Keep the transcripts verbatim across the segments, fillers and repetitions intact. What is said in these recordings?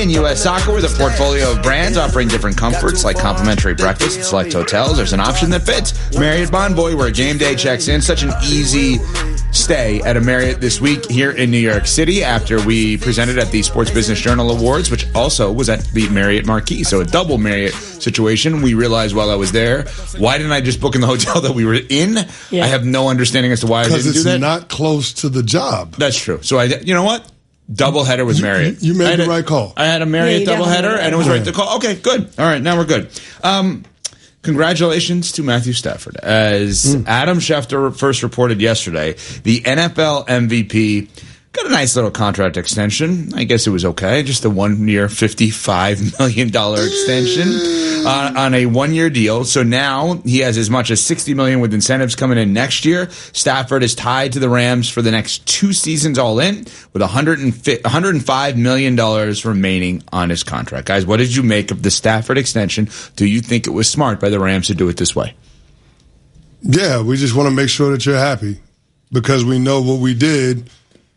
in U S Soccer with a portfolio of brands offering different comforts like complimentary breakfast at select hotels. There's an option that fits. Marriott Bonvoy, where game day checks in. Such an easy stay at a Marriott this week here in New York City after we presented at the Sports Business Journal Awards, which also was at the Marriott Marquis. So a double Marriott situation. We realized while I was there, why didn't I just book in the hotel that we were in? Yeah. I have no understanding as to why I didn't do that. Because it's not close to the job. That's true. So I, you know what? Doubleheader with Marriott. You, you made the a, right call. I had a Marriott yeah, doubleheader, and it was yeah. right to call. Okay, good. All right, now we're good. Um, Congratulations to Matthew Stafford. As mm. Adam Schefter first reported yesterday, the N F L M V P got a nice little contract extension. I guess it was okay. Just a one-year, fifty-five million dollars extension uh, on a one-year deal. So now he has as much as sixty million dollars with incentives coming in next year. Stafford is tied to the Rams for the next two seasons all in with one hundred five million dollars remaining on his contract. Guys, what did you make of the Stafford extension? Do you think it was smart by the Rams to do it this way? Yeah, we just want to make sure that you're happy because we know what we did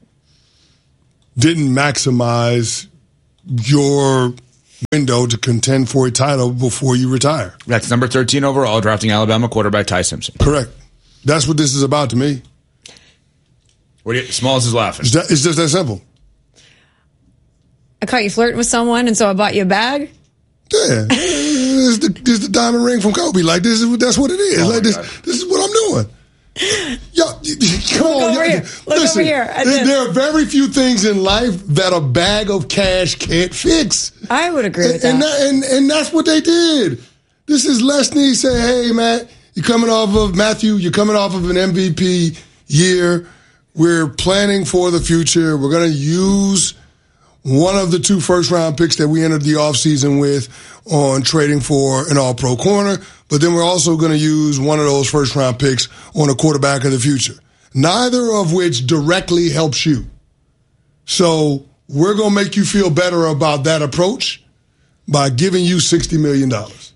didn't maximize your window to contend for a title before you retire. That's number thirteen overall, drafting Alabama quarterback Ty Simpson. Correct. That's what this is about to me. What do you, Smalls is laughing. It's, that, it's just that simple. I caught you flirting with someone, and so I bought you a bag? Yeah. This is the, this is the diamond ring from Kobe. Like, this is, that's what it is. Oh like this, this is what I'm doing. Yo, come Look on, over yo, here. Look listen, over here. There, there are very few things in life that a bag of cash can't fix. I would agree and, with that. And, that and, and that's what they did. This is Lesney say, hey, Matt, you're coming off of, Matthew, you're coming off of an M V P year. We're planning for the future. We're going to use one of the two first-round picks that we entered the offseason with on trading for an all-pro corner. But then we're also going to use one of those first-round picks on a quarterback of the future, neither of which directly helps you. So we're going to make you feel better about that approach by giving you sixty million dollars.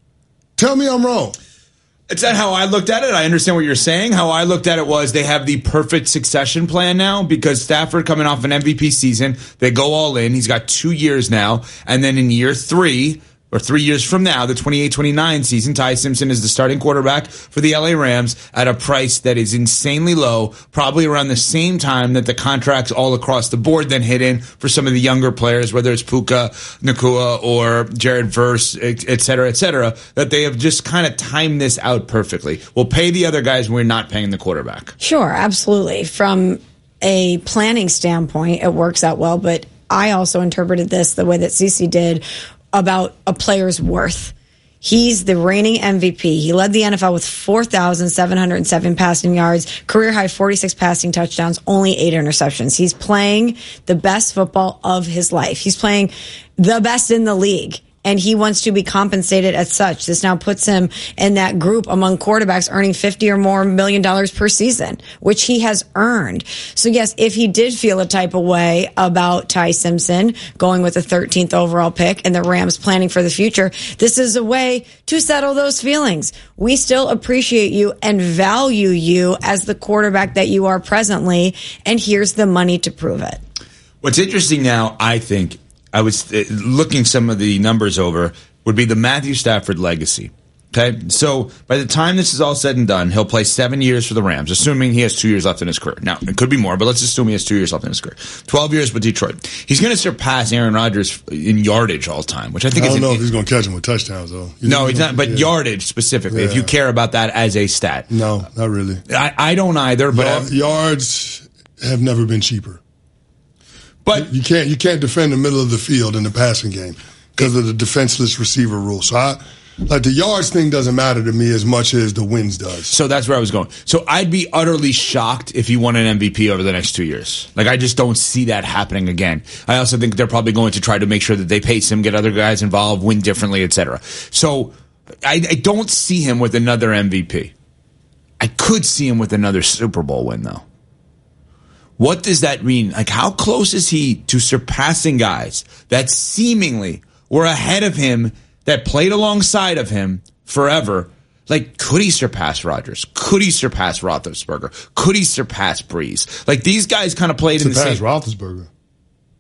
Tell me I'm wrong. It's not how I looked at it. I understand what you're saying. How I looked at it was they have the perfect succession plan now because Stafford coming off an M V P season, they go all in. He's got two years now. And then in year three, or three years from now, the twenty-eight twenty-nine season, Ty Simpson is the starting quarterback for the L A Rams at a price that is insanely low, probably around the same time that the contracts all across the board then hit in for some of the younger players, whether it's Puka Nacua or Jared Verse, et cetera, et cetera, that they have just kind of timed this out perfectly. We'll pay the other guys when we're not paying the quarterback. Sure, absolutely. From a planning standpoint, it works out well, but I also interpreted this the way that Cece did about a player's worth. He's the reigning M V P. He led the N F L with four thousand seven hundred seven passing yards, career high forty-six passing touchdowns, only eight interceptions. He's playing the best football of his life. He's playing the best in the league. And he wants to be compensated as such. This now puts him in that group among quarterbacks earning fifty or more million dollars per season, which he has earned. So yes, if he did feel a type of way about Ty Simpson going with the thirteenth overall pick and the Rams planning for the future, this is a way to settle those feelings. We still appreciate you and value you as the quarterback that you are presently, and here's the money to prove it. What's interesting now, I think, I was looking some of the numbers over, would be the Matthew Stafford legacy. Okay, so by the time this is all said and done, he'll play seven years for the Rams, assuming he has two years left in his career. Now, it could be more, but let's assume he has two years left in his career. Twelve years with Detroit. He's going to surpass Aaron Rodgers in yardage all time, which I think I don't is know an, if he's going to catch him with touchdowns, though. You no, he's not. But yeah. Yardage specifically, yeah. If you care about that as a stat, no, not really. I, I don't either. But Yard, yards have never been cheaper. But you can't you can't defend the middle of the field in the passing game because of the defenseless receiver rule. So I, like the yards thing doesn't matter to me as much as the wins does. So that's where I was going. So I'd be utterly shocked if he won an M V P over the next two years. Like I just don't see that happening again. I also think they're probably going to try to make sure that they pace him, get other guys involved, win differently, et cetera. So I, I don't see him with another M V P. I could see him with another Super Bowl win though. What does that mean? Like, how close is he to surpassing guys that seemingly were ahead of him, that played alongside of him forever? Like, could he surpass Rodgers? Could he surpass Roethlisberger? Could he surpass Breeze? Like, these guys kind of played surpass in the same... Roethlisberger.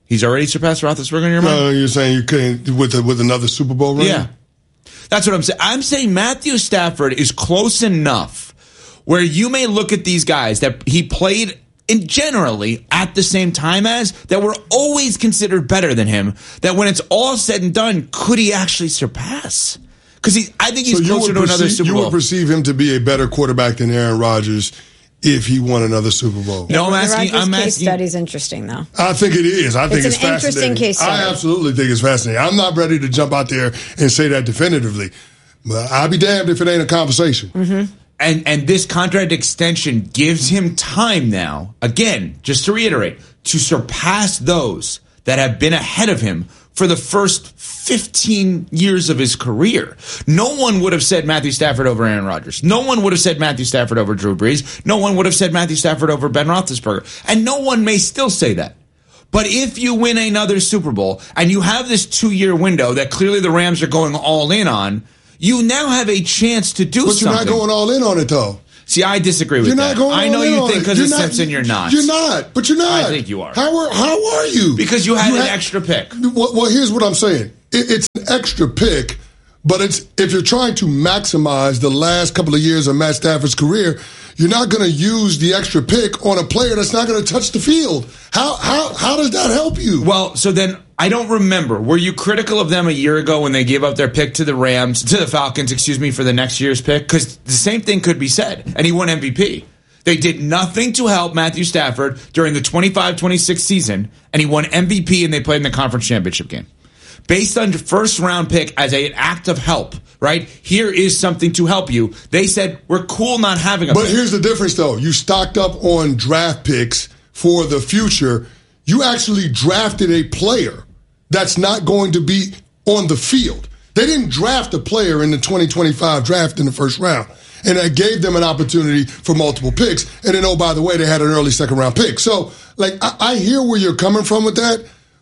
He's already surpassed Roethlisberger in your mind? No, you're saying you couldn't with a, with another Super Bowl ring? Yeah. That's what I'm saying. I'm saying Matthew Stafford is close enough where you may look at these guys that he played in generally at the same time as, that were always considered better than him, that when it's all said and done, could he actually surpass? Because I think he's so closer to perceive, another Super you Bowl. You would perceive him to be a better quarterback than Aaron Rodgers if he won another Super Bowl. No, I'm the asking. Rodgers I'm case asking. study's interesting, though. I think it is. I think It's it's, an interesting fascinating. case study. I absolutely think it's fascinating. I'm not ready to jump out there and say that definitively, but I'll be damned if it ain't a conversation. Mm-hmm. And and this contract extension gives him time now, again, just to reiterate, to surpass those that have been ahead of him for the first fifteen years of his career. No one would have said Matthew Stafford over Aaron Rodgers. No one would have said Matthew Stafford over Drew Brees. No one would have said Matthew Stafford over Ben Roethlisberger. And no one may still say that. But if you win another Super Bowl and you have this two-year window that clearly the Rams are going all in on, you now have a chance to do but something. But you're not going all in on it, though. See, I disagree with you're that. Not going I know all in you on think it. because of You're not- Simpson you're not. You're not, but you're not. I think you are. How are, how are you? Because you had you an had, extra pick. Well, well, here's what I'm saying. It, it's an extra pick, but it's if you're trying to maximize the last couple of years of Matt Stafford's career, you're not going to use the extra pick on a player that's not going to touch the field. How how how does that help you? Well, so then I don't remember. Were you critical of them a year ago when they gave up their pick to the Rams, to the Falcons, excuse me, for the next year's pick? Because the same thing could be said, and he won M V P. They did nothing to help Matthew Stafford during the twenty-five twenty-six season, and he won M V P, and they played in the conference championship game. Based on first round pick as an act of help, right? Here is something to help you. They said, we're cool not having a But pick. here's the difference, though. You stocked up on draft picks for the future. You actually drafted a player that's not going to be on the field. They didn't draft a player in the twenty twenty-five draft in the first round. And that gave them an opportunity for multiple picks. And then, oh, by the way, they had an early second round pick. So, like, I, I hear where you're coming from with that.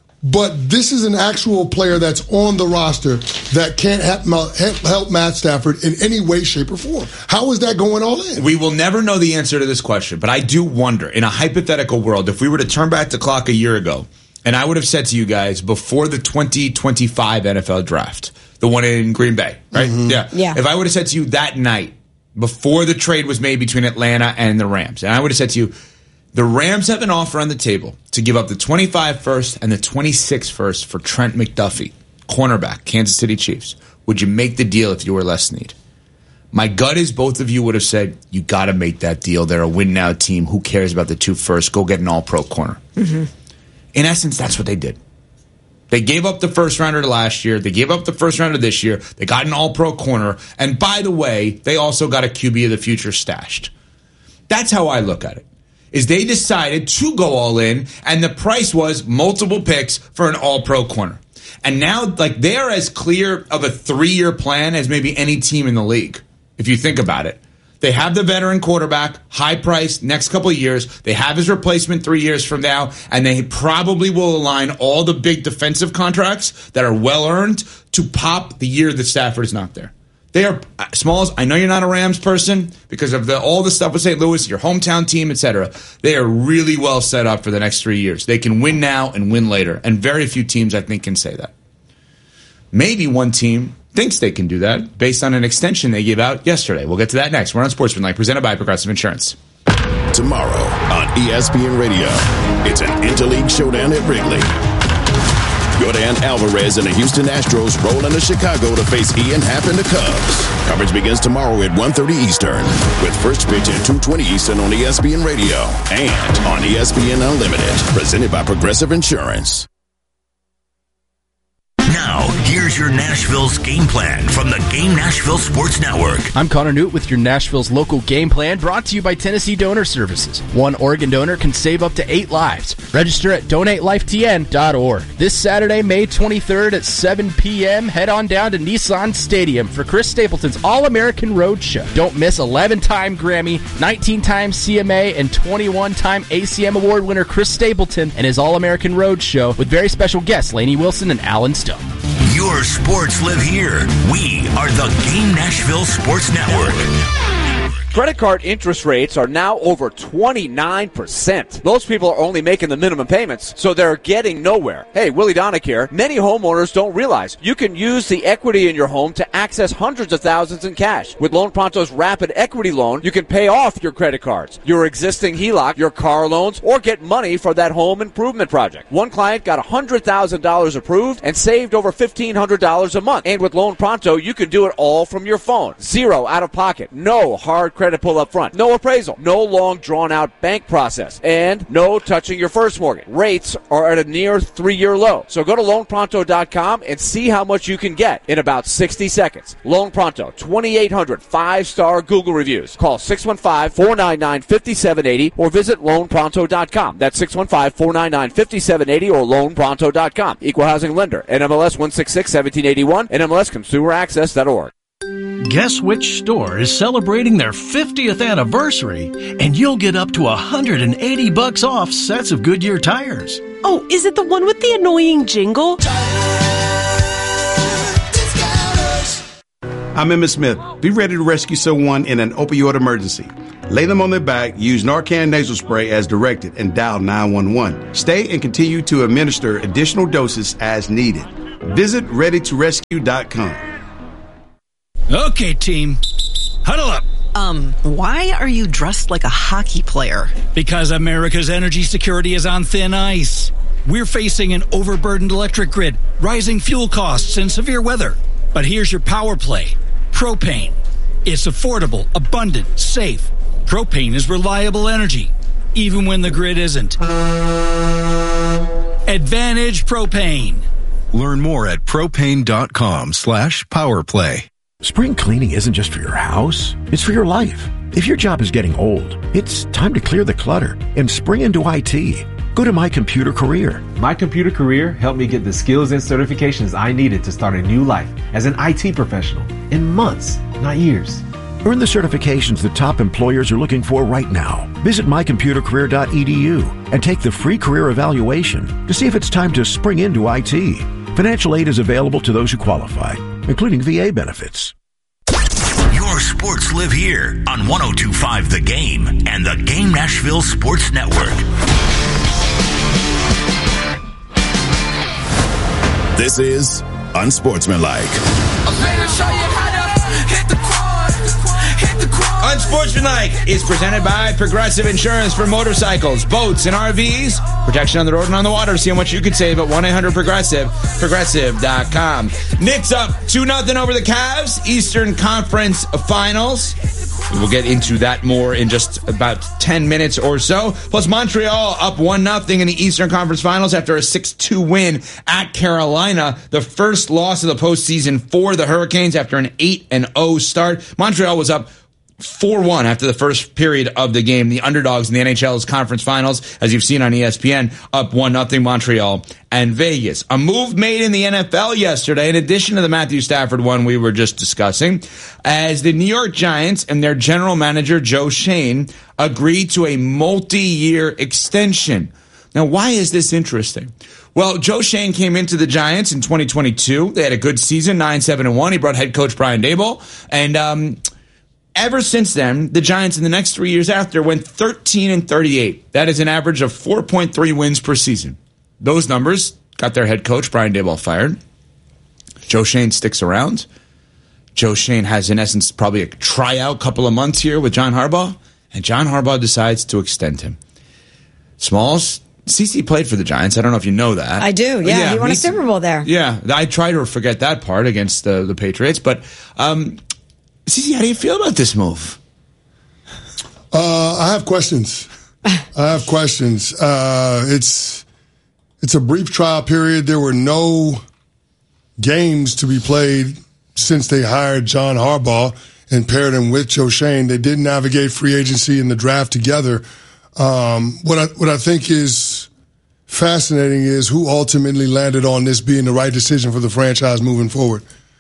But this is an actual player that's on the roster that can't help, help Matt Stafford in any way, shape, or form. How is that going all in? We will never know the answer to this question, but I do wonder, in a hypothetical world, if we were to turn back the clock a year ago, and I would have said to you guys before the twenty twenty-five N F L draft, the one in Green Bay, right? Mm-hmm. Yeah. Yeah. If I would have said to you that night, before the trade was made between Atlanta and the Rams, and I would have said to you, the Rams have an offer on the table to give up the twenty-five first and the twenty-six first for Trent McDuffie, cornerback, Kansas City Chiefs. Would you make the deal if you were less need? My gut is both of you would have said, you got to make that deal. They're a win-now team. Who cares about the two first? Go get an all-pro corner. Mm-hmm. In essence, that's what they did. They gave up the first rounder last year. They gave up the first rounder this year. They got an all-pro corner. And by the way, they also got a Q B of the future stashed. That's how I look at it. Is they decided to go all in, and the price was multiple picks for an all-pro corner. And now, like, they are as clear of a three-year plan as maybe any team in the league, if you think about it. They have the veteran quarterback, high price, next couple of years. They have his replacement three years from now, and they probably will align all the big defensive contracts that are well-earned to pop the year that Stafford is not there. They are, Smalls, I know you're not a Rams person because of the, all the stuff with Saint Louis, your hometown team, et cetera. They are really well set up for the next three years. They can win now and win later, and very few teams, I think, can say that. Maybe one team thinks they can do that based on an extension they gave out yesterday. We'll get to that next. We're on Sportsmanlike, presented by Progressive Insurance. Tomorrow on E S P N Radio, it's an interleague showdown at Wrigley. Yordan Alvarez and the Houston Astros roll into Chicago to face Ian Happ and the Cubs. Coverage begins tomorrow at one thirty Eastern, with first pitch at two twenty Eastern on E S P N Radio and on E S P N Unlimited, presented by Progressive Insurance. Now, here's your Nashville's game plan from the Game Nashville Sports Network. I'm Connor Newt with your Nashville's local game plan, brought to you by Tennessee Donor Services. One organ donor can save up to eight lives. Register at donate life T N dot org. This Saturday, May twenty-third at seven p.m., head on down to Nissan Stadium for Chris Stapleton's All-American Road Show. Don't miss eleven-time Grammy, nineteen-time C M A, and twenty-one-time A C M Award winner Chris Stapleton and his All-American Road Show with very special guests Lainey Wilson and Alan Stone. Your sports live here. We are the Game Nashville Sports Network. Credit card interest rates are now over twenty-nine percent. Most people are only making the minimum payments, so they're getting nowhere. Hey, Willie Donick here. Many homeowners don't realize you can use the equity in your home to access hundreds of thousands in cash. With Loan Pronto's Rapid Equity Loan, you can pay off your credit cards, your existing H E L O C, your car loans, or get money for that home improvement project. One client got one hundred thousand dollars approved and saved over fifteen hundred dollars a month. And with Loan Pronto, you can do it all from your phone. Zero out of pocket. No hard credit pull up front. No appraisal. No long drawn-out bank process. And no touching your first mortgage. Rates are at a near three-year low. So go to loan pronto dot com and see how much you can get in about sixty seconds. Loan Pronto, twenty-eight hundred five-star Google reviews. Call six one five, four nine nine, five seven eight zero or visit loan pronto dot com. That's six one five, four nine nine, five seven eight zero or loan pronto dot com. Equal housing lender. N M L S one six six, one seven eight one. N M L S consumer access dot org. Guess which store is celebrating their fiftieth anniversary, and you'll get up to one hundred eighty bucks off sets of Goodyear tires. Oh, is it the one with the annoying jingle? I'm Emmitt Smith. Be ready to rescue someone in an opioid emergency. Lay them on their back, use Narcan nasal spray as directed, and dial nine one one. Stay and continue to administer additional doses as needed. Visit ready to rescue dot com. Okay, team. Huddle up. Um, why are you dressed like a hockey player? Because America's energy security is on thin ice. We're facing an overburdened electric grid, rising fuel costs, and severe weather. But here's your power play. Propane. It's affordable, abundant, safe. Propane is reliable energy, even when the grid isn't. Advantage Propane. Learn more at propane.com slash powerplay. Spring cleaning isn't just for your house, it's for your life. If your job is getting old, it's time to clear the clutter and spring into I T. Go to My Computer Career. My Computer Career helped me get the skills and certifications I needed to start a new life as an I T professional in months, not years. Earn the certifications the top employers are looking for right now. Visit my computer career dot e d u and take the free career evaluation to see if it's time to spring into I T. Financial aid is available to those who qualify, including V A benefits. Your sports live here on one oh two point five The Game and the Game Nashville Sports Network. This is Unsportsmanlike. Unsportsmanlike is presented by Progressive Insurance for motorcycles, boats, and R Vs. Protection on the road and on the water. See how much you could save at one eight hundred progressive, progressive dot com. Knicks up two nothing over the Cavs. Eastern Conference Finals. We will get into that more in just about ten minutes or so. Plus, Montreal up one nothing in the Eastern Conference Finals after a six two win at Carolina. The first loss of the postseason for the Hurricanes after an eight and oh start. Montreal was up four one after the first period of the game. The underdogs in the N H L's conference finals, as you've seen on E S P N, up one nothing Montreal and Vegas. A move made in the N F L yesterday, in addition to the Matthew Stafford one we were just discussing, as the New York Giants and their general manager, Joe Schoen, agreed to a multi-year extension. Now, why is this interesting? Well, Joe Schoen came into the Giants in twenty twenty-two. They had a good season, nine seven and one. He brought head coach Brian Daboll, and um ever since then, the Giants in the next three years after went thirteen and thirty-eight. That is an average of four point three wins per season. Those numbers got their head coach, Brian Daboll, fired. Joe Schoen sticks around. Joe Schoen has, in essence, probably a tryout couple of months here with John Harbaugh, and John Harbaugh decides to extend him. Smalls, C C played for the Giants. I don't know if you know that. I do, yeah. yeah he won a Super Bowl there. Yeah, I try to forget that part against the, the Patriots, but... Um, Cece, how do you feel about this move? Uh, I have questions. I have questions. Uh, it's it's a brief trial period. There were no games to be played since they hired John Harbaugh and paired him with Joe Schoen. They did navigate free agency and the draft together. Um, what I what I think is fascinating is who ultimately landed on this being the right decision for the franchise moving forward.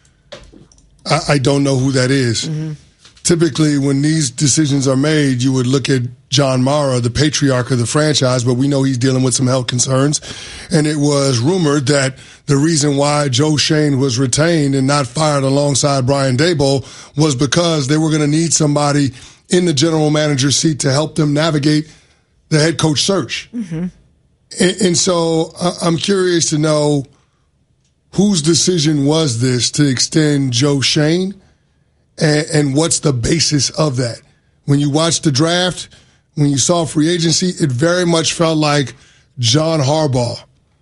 I, I don't know who that is. Mm-hmm. Typically, when these decisions are made, you would look at John Mara, the patriarch of the franchise, but we know he's dealing with some health concerns. And it was rumored that the reason why Joe Schoen was retained and not fired alongside Brian Daboll was because they were going to need somebody in the general manager seat to help them navigate the head coach search. Mm-hmm. And, and so I'm curious to know whose decision was this to extend Joe Schoen, and, and what's the basis of that? When you watched the draft, when you saw free agency, it very much felt like John Harbaugh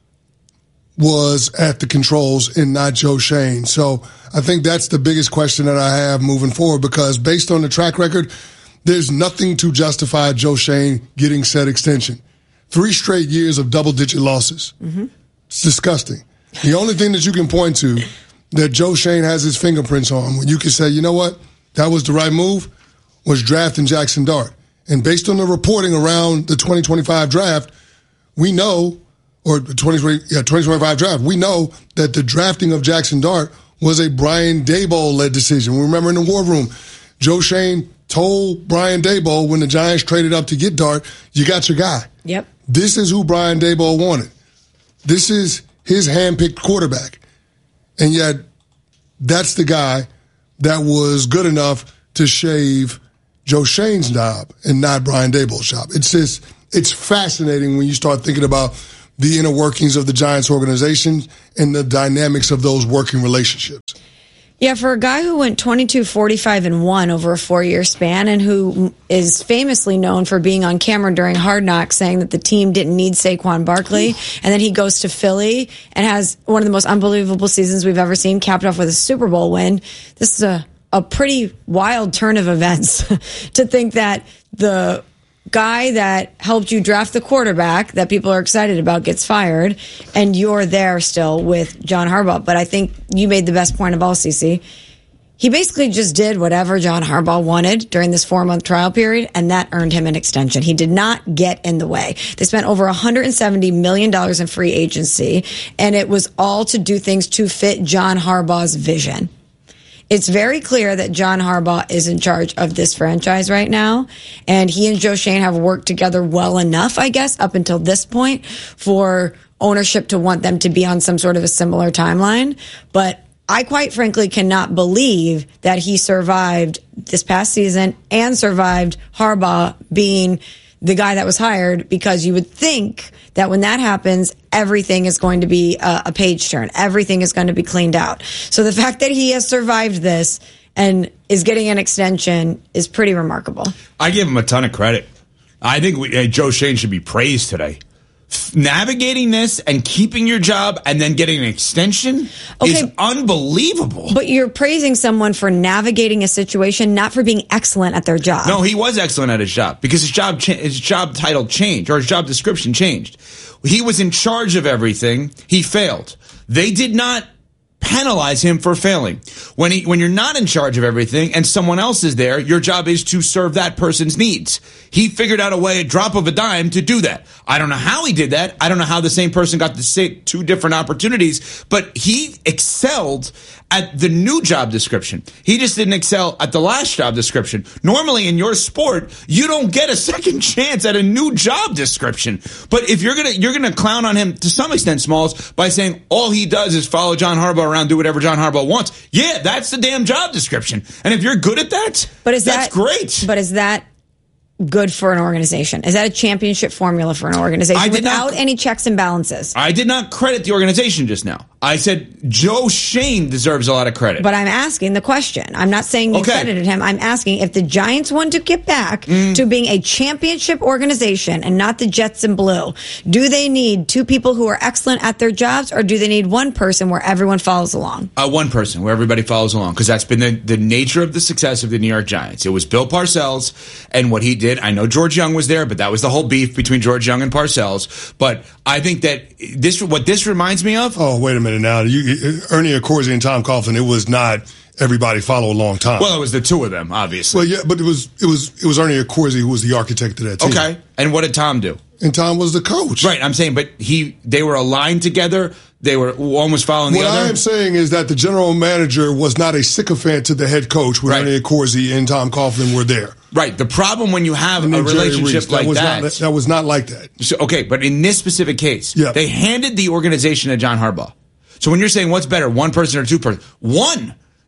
was at the controls and not Joe Schoen. So I think that's the biggest question that I have moving forward, because based on the track record, there's nothing to justify Joe Schoen getting said extension. Three straight years of double-digit losses. Mm-hmm. It's disgusting. The only thing that you can point to that Joe Schoen has his fingerprints on, when you can say, you know what, that was the right move, was drafting Jackson Dart. And based on the reporting around the twenty twenty-five draft, we know, or twenty twenty, yeah, twenty twenty-five draft, we know that the drafting of Jackson Dart was a Brian Daboll-led decision. We remember in the war room, Joe Schoen told Brian Daboll when the Giants traded up to get Dart, you got your guy. Yep. This is who Brian Daboll wanted. This is his handpicked quarterback. And yet, that's the guy that was good enough to shave Joe Schoen's job and not Brian Daboll's job. It's just, it's fascinating when you start thinking about the inner workings of the Giants organization and the dynamics of those working relationships. Yeah, for a guy who went twenty-two, forty-five, and one over a four-year span, and who is famously known for being on camera during Hard Knocks saying that the team didn't need Saquon Barkley, and then he goes to Philly and has one of the most unbelievable seasons we've ever seen, capped off with a Super Bowl win. This is a, a pretty wild turn of events to think that the guy that helped you draft the quarterback that people are excited about gets fired, and you're there still with John Harbaugh. But I think you made the best point of all, Cece. He basically just did whatever John Harbaugh wanted during this four-month trial period, and that earned him an extension. He did not get in the way. They spent over one hundred seventy million dollars in free agency, and it was all to do things to fit John Harbaugh's vision. It's very clear that John Harbaugh is in charge of this franchise right now, and he and Joe Schoen have worked together well enough, I guess, up until this point for ownership to want them to be on some sort of a similar timeline. But I quite frankly cannot believe that he survived this past season and survived Harbaugh being the guy that was hired, because you would think that when that happens, everything is going to be a, a page turn. Everything is going to be cleaned out. So the fact that he has survived this and is getting an extension is pretty remarkable. I give him a ton of credit. I think we, uh, Joe Schoen should be praised today. Navigating this and keeping your job and then getting an extension okay, is unbelievable. But you're praising someone for navigating a situation, not for being excellent at their job. No, he was excellent at his job because his job cha- his job title changed, or his job description changed. He was in charge of everything. He failed. They did not penalize him for failing. When he, when you're not in charge of everything and someone else is there, your job is to serve that person's needs. He figured out a way, a drop of a dime, to do that. I don't know how he did that. I don't know how the same person got to say two different opportunities, but he excelled at the new job description. He just didn't excel at the last job description. Normally in your sport, you don't get a second chance at a new job description. But if you're gonna you're gonna clown on him to some extent, Smalls, by saying all he does is follow John Harbaugh around, do whatever John Harbaugh wants. Yeah, that's the damn job description. And if you're good at that, but is that's that, great. But is that good for an organization? Is that a championship formula for an organization I did without not, any checks and balances? I did not credit the organization just now. I said Joe Schoen deserves a lot of credit. But I'm asking the question. I'm not saying you okay. credited him. I'm asking if the Giants want to get back mm. to being a championship organization and not the Jets in blue, do they need two people who are excellent at their jobs, or do they need one person where everyone follows along? Uh, one person where everybody follows along, because that's been the, the nature of the success of the New York Giants. It was Bill Parcells and what he did. I know George Young was there, but that was the whole beef between George Young and Parcells. But I think that this, what this reminds me of. Oh, wait a minute now. You, Ernie Accorsi and Tom Coughlin, it was not everybody follow a long time. Well, it was the two of them, obviously. Well, yeah, but it was it was it was Ernie Accorsi who was the architect of that team. Okay, and what did Tom do? And Tom was the coach. Right, I'm saying, but he they were aligned together. They were almost following the what other. What I am saying is that the general manager was not a sycophant to the head coach when right. Ernie Accorsi and Tom Coughlin were there. Right. The problem when you have a relationship Reese, that like was that. Not, that was not like that. So, okay, but in this specific case, yeah. they handed the organization to John Harbaugh. So when you're saying what's better, one person or two person, one.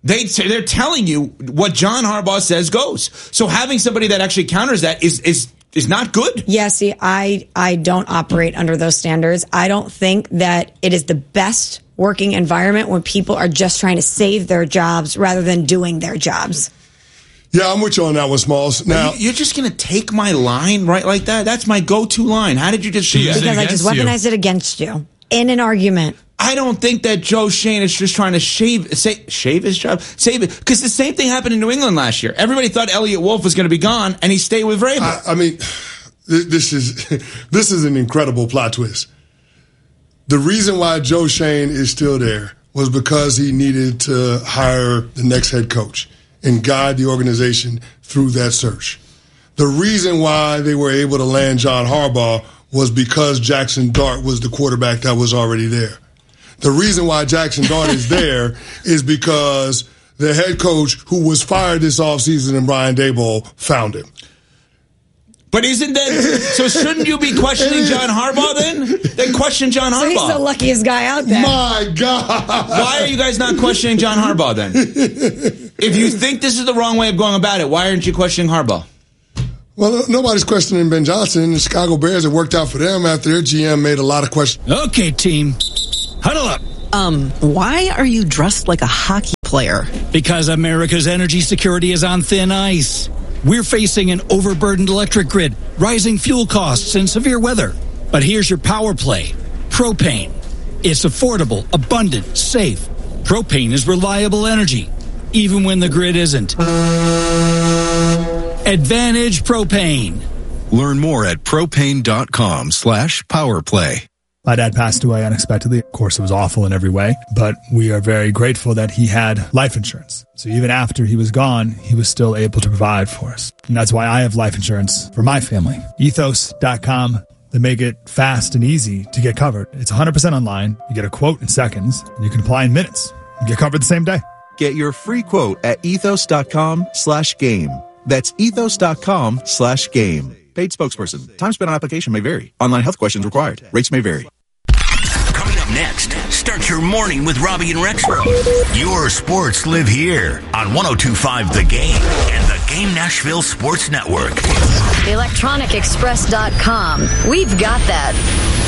They, they're telling you what John Harbaugh says goes. So having somebody that actually counters that is is is not good. Yeah, see, I, I don't operate under those standards. I don't think that it is the best working environment when people are just trying to save their jobs rather than doing their jobs. Yeah, I'm with you on that one, Smalls. Now you're just going to take my line right like that? That's my go-to line. How did you just do that? Because I just weaponized it against you in an argument. I don't think that Joe Schoen is just trying to shave say, shave his job, save it. Because the same thing happened in New England last year. Everybody thought Elliott Wolf was going to be gone, and he stayed with Vrabel. I, I mean, this is this is an incredible plot twist. The reason why Joe Schoen is still there was because he needed to hire the next head coach and guide the organization through that search. The reason why they were able to land John Harbaugh was because Jackson Dart was the quarterback that was already there. The reason why Jackson Dart is there is because the head coach who was fired this offseason and Brian Daboll found him. But isn't that so? Shouldn't you be questioning John Harbaugh then? Then question John Harbaugh. So he's the luckiest guy out there. My God! Why are you guys not questioning John Harbaugh then? If you think this is the wrong way of going about it, why aren't you questioning Harbaugh? Well, nobody's questioning Ben Johnson. The Chicago Bears, it worked out for them after their G M made a lot of questions. Okay, team, huddle up. Um, why are you dressed like a hockey player? Because America's energy security is on thin ice. We're facing an overburdened electric grid, rising fuel costs, and severe weather. But here's your power play. Propane. It's affordable, abundant, safe. Propane is reliable energy, even when the grid isn't. Advantage Propane. Learn more at propane.com slash powerplay. My dad passed away unexpectedly. Of course, it was awful in every way, but we are very grateful that he had life insurance. So even after he was gone, he was still able to provide for us. And that's why I have life insurance for my family. ethos dot com. They make it fast and easy to get covered. It's one hundred percent online. You get a quote in seconds, and you can apply in minutes. You get covered the same day. Get your free quote at ethos.com slash game. That's ethos.com slash game. Paid spokesperson. Time spent on application may vary. Online health questions required. Rates may vary. Coming up next, start your morning with Robbie and Rexbro. Your sports live here on one oh two point five The Game and the Game Nashville Sports Network. electronic express dot com. We've got that.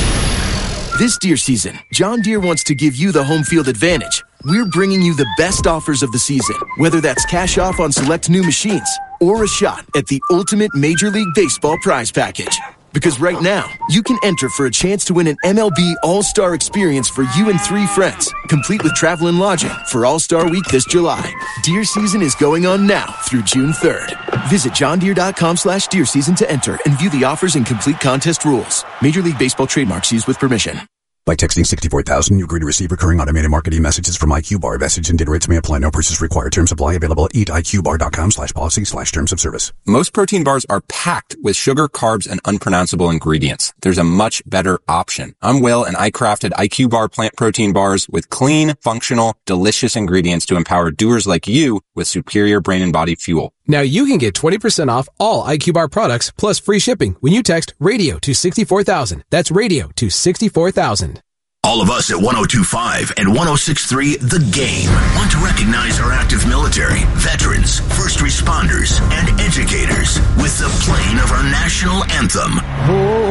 This deer season, John Deere wants to give you the home field advantage. We're bringing you the best offers of the season, whether that's cash off on select new machines or a shot at the ultimate Major League Baseball prize package. Because right now, you can enter for a chance to win an M L B All-Star experience for you and three friends, complete with travel and lodging for All-Star Week this July. Deer season is going on now through June third. Visit johndeere.com slash deer season to enter and view the offers and complete contest rules. Major League Baseball trademarks used with permission. By texting sixty-four thousand, you agree to receive recurring automated marketing messages from I Q Bar. Message and data rates may apply. No purchase required. Terms apply. Available at eat I Q bar dot com slash policy slash terms of service. Most protein bars are packed with sugar, carbs, and unpronounceable ingredients. There's a much better option. I'm Will, and I crafted I Q Bar plant protein bars with clean, functional, delicious ingredients to empower doers like you with superior brain and body fuel. Now you can get twenty percent off all I Q Bar products plus free shipping when you text radio to sixty-four thousand. That's radio to sixty-four thousand. All of us at one oh two point five and one oh six point three The Game want to recognize our active military, veterans, first responders, and educators with the playing of our national anthem. Oh,